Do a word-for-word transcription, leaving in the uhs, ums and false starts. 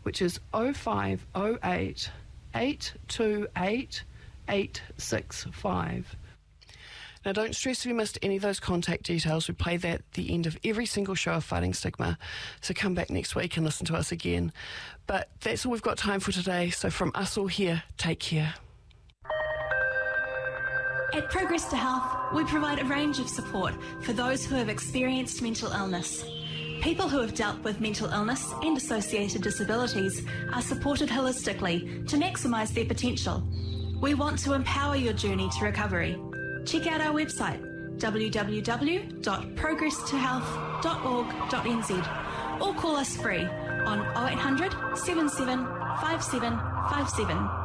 which is oh five oh eight, eight two eight, eight six five. Now, don't stress if you missed any of those contact details. We play that at the end of every single show of Fighting Stigma, so come back next week and listen to us again. But that's all we've got time for today, so from us all here, take care. At Progress to Health, we provide a range of support for those who have experienced mental illness. People who have dealt with mental illness and associated disabilities are supported holistically to maximise their potential. We want to empower your journey to recovery. Check out our website, w w w dot progress to health dot org dot n z, or call us free on oh eight hundred, seven seven five seven five seven.